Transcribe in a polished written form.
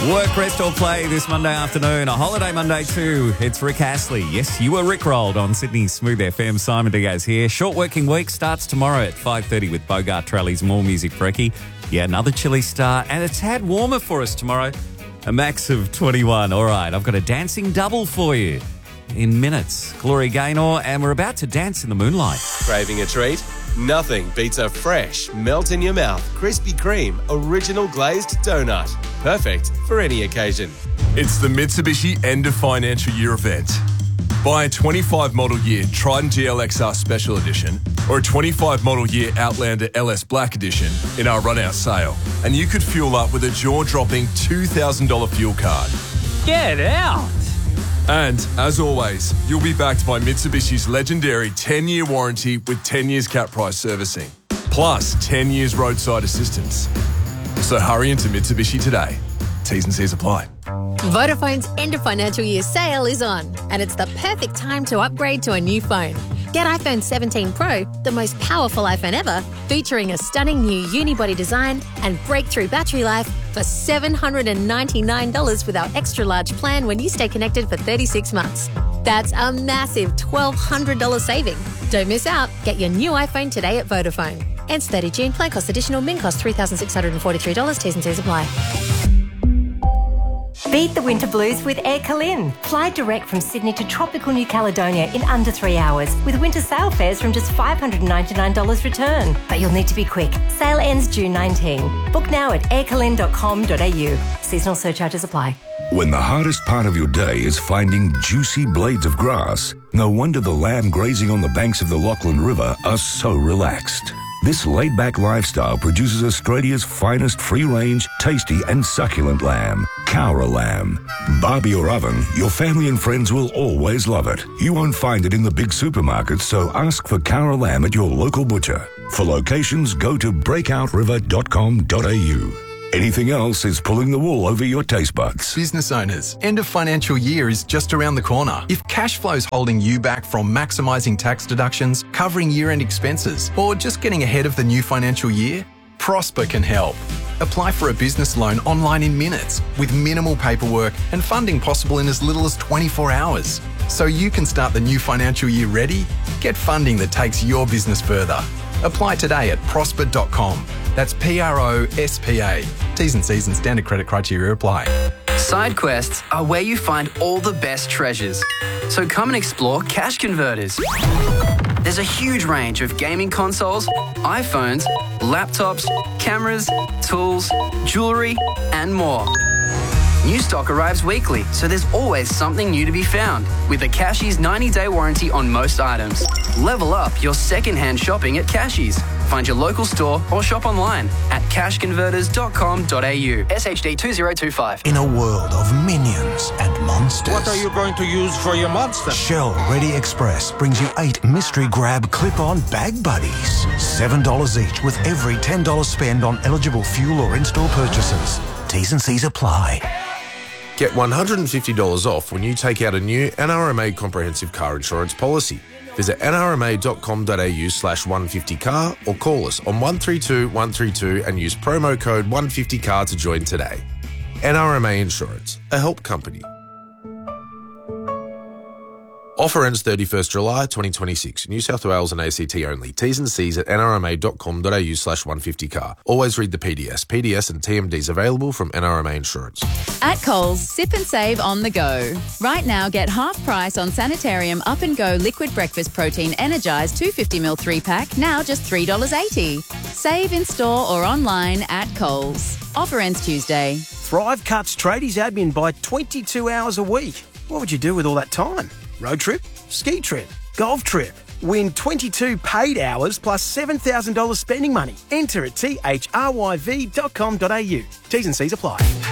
Work, rest or play this Monday afternoon. A holiday Monday too. It's Rick Astley. Yes, you were rickrolled on Sydney's Smooth FM. Simon Diaz here. Short working week starts tomorrow at 5:30 with Bogart Trellies. More music for Ricky. Yeah, another chilly start and a tad warmer for us tomorrow. A max of 21. All right, I've got a dancing double for you in minutes. Gloria Gaynor, and we're about to dance in the moonlight. Craving a treat? Nothing beats a fresh, melt-in-your-mouth, Krispy Kreme original glazed donut. Perfect for any occasion. It's the Mitsubishi End of Financial Year event. Buy a 25 model year Triton GLXR Special Edition or a 25 model year Outlander LS Black Edition in our run-out sale, and you could fuel up with a jaw-dropping $2,000 fuel card. Get out! And, as always, you'll be backed by Mitsubishi's legendary 10-year warranty with 10 years cap price servicing, plus 10 years roadside assistance. So hurry into Mitsubishi today. T's and C's apply. Vodafone's end of financial year sale is on, and it's the perfect time to upgrade to a new phone. Get iPhone 17 Pro, the most powerful iPhone ever, featuring a stunning new unibody design and breakthrough battery life for $799 with our extra large plan when you stay connected for 36 months. That's a massive $1,200 saving. Don't miss out. Get your new iPhone today at Vodafone. Ends 30 June. Plan cost additional. Min cost $3,643. T's and C's apply. Beat the winter blues with Air Calin. Fly direct from Sydney to tropical New Caledonia in under 3 hours with winter sail fares from just $599 return. But you'll need to be quick. Sale ends June 19. Book now at aircalin.com.au. Seasonal surcharges apply. When the hardest part of your day is finding juicy blades of grass, no wonder the lamb grazing on the banks of the Lachlan River are so relaxed. This laid-back lifestyle produces Australia's finest free-range, tasty and succulent lamb, Cowra lamb. Barbie or oven, your family and friends will always love it. You won't find it in the big supermarkets, so ask for Cowra lamb at your local butcher. For locations, go to breakouriver.com.au. Anything else is pulling the wool over your taste buds. Business owners, end of financial year is just around the corner. If cash flow's holding you back from maximising tax deductions, covering year-end expenses, or just getting ahead of the new financial year, Prosper can help. Apply for a business loan online in minutes with minimal paperwork and funding possible in as little as 24 hours. So you can start the new financial year ready. Get funding that takes your business further. Apply today at prosper.com. That's PROSPA. T's and C's and standard credit criteria apply. Side quests are where you find all the best treasures. So come and explore Cash Converters. There's a huge range of gaming consoles, iPhones, laptops, cameras, tools, jewellery, and more. New stock arrives weekly, so there's always something new to be found. With a Cashies 90-day warranty on most items. Level up your second-hand shopping at Cashies. Find your local store or shop online at cashconverters.com.au. SHD 2025. In a world of minions and monsters. What are you going to use for your monster? Shell Ready Express brings you 8 mystery grab clip-on bag buddies. $7 each with every $10 spend on eligible fuel or in-store purchases. T's and C's apply. Get $150 off when you take out a new NRMA comprehensive car insurance policy. Visit nrma.com.au/150car or call us on 132 132 and use promo code 150car to join today. NRMA Insurance, a help company. Offer ends 31st July 2026. New South Wales and ACT only. T's and C's at nrma.com.au/150car. Always read the PDS. PDS and TMDs available from NRMA Insurance. At Coles, sip and save on the go. Right now, get half price on Sanitarium Up and Go Liquid Breakfast Protein Energised 250ml 3-pack, now just $3.80. Save in store or online at Coles. Offer ends Tuesday. Thrive cuts tradies admin by 22 hours a week. What would you do with all that time? Road trip, ski trip, golf trip. Win 22 paid hours plus $7,000 spending money. Enter at thyv.com.au. T's and C's apply.